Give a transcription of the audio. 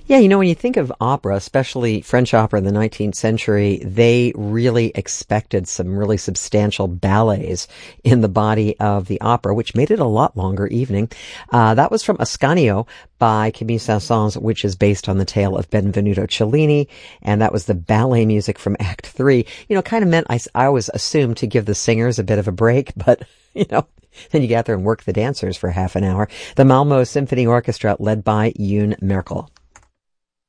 Yeah, when you think of opera, especially French opera in the 19th century, they really expected some really substantial ballets in the body of the opera, which made it a lot longer evening. That was from Ascanio by Camille Saint-Saëns, which is based on the tale of Benvenuto Cellini, and that was the ballet music from Act 3. Kind of meant I always assumed to give the singers a bit of a break, but, then you get there and work the dancers for half an hour. The Malmö Symphony Orchestra, led by Yoon Merkel.